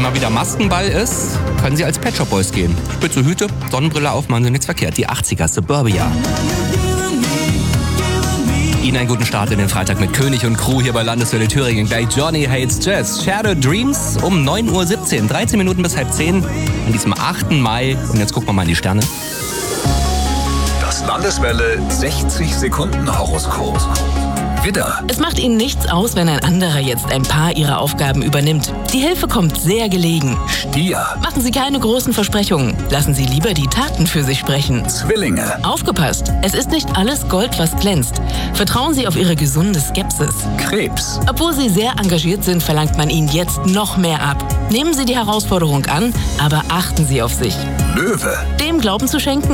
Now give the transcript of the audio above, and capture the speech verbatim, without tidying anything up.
mal wieder Maskenball ist, können Sie als Pet Shop Boys gehen. Spitze Hüte, Sonnenbrille auf, machen Sie nichts verkehrt. Die achtziger Suburbia. Ihnen einen guten Start in den Freitag mit König und Crew hier bei Landeswelle Thüringen. Bei Johnny Hates Jazz. Shadow Dreams um neun Uhr siebzehn. dreizehn Minuten bis halb zehn an diesem achten Mai. Und jetzt gucken wir mal in die Sterne. Das Landeswelle sechzig Sekunden Horoskop. Widder. Es macht Ihnen nichts aus, wenn ein anderer jetzt ein paar Ihrer Aufgaben übernimmt. Die Hilfe kommt sehr gelegen. Stier. Machen Sie keine großen Versprechungen. Lassen Sie lieber die Taten für sich sprechen. Zwillinge. Aufgepasst! Es ist nicht alles Gold, was glänzt. Vertrauen Sie auf Ihre gesunde Skepsis. Krebs. Obwohl Sie sehr engagiert sind, verlangt man Ihnen jetzt noch mehr ab. Nehmen Sie die Herausforderung an, aber achten Sie auf sich. Löwe. Dem Glauben zu schenken,